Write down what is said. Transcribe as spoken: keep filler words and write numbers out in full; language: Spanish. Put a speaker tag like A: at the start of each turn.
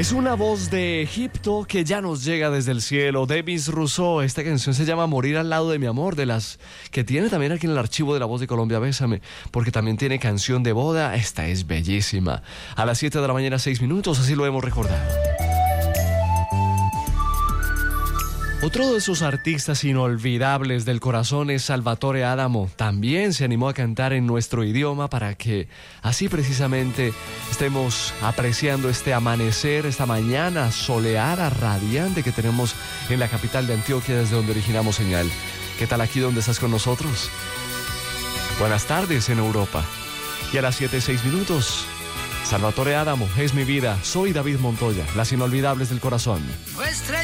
A: Es una voz de Egipto que ya nos llega desde el cielo. Demis Rousseau. Esta canción se llama Morir al lado de mi amor, de las que tiene también aquí en el archivo de La Voz de Colombia, Bésame, porque también tiene canción de boda. Esta es bellísima. A las siete de la mañana, seis minutos, así lo hemos recordado. Otro de esos artistas inolvidables del corazón es Salvatore Adamo. También se animó a cantar en nuestro idioma para que así precisamente estemos apreciando este amanecer, esta mañana soleada, radiante que tenemos en la capital de Antioquia, desde donde originamos señal. ¿Qué tal aquí donde estás con nosotros? Buenas tardes en Europa. Y a las siete, seis minutos, Salvatore Adamo, es mi vida. Soy David Montoya, las inolvidables del corazón.